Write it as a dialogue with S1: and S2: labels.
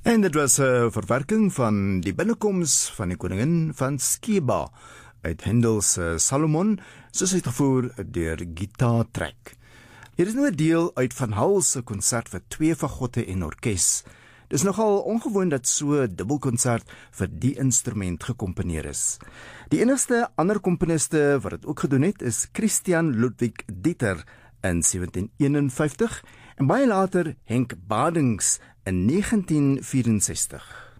S1: En dit was 'n verwerking van die binnekoms van die koningin van Skeba uit Handel se Salomon, soos uitgevoer deur Guitar Track. Hier is nou 'n deel uit Van Hal se konsert vir 2 fagotte en orkes. Dis nogal ongewoon dat so 'n dubbelkonsert vir die instrument gekomponeer is. Die enigste ander komponiste wat dit ook gedoen het, is Christian Ludwig Dieter in 1751 en baie later Henk Badings in 1964.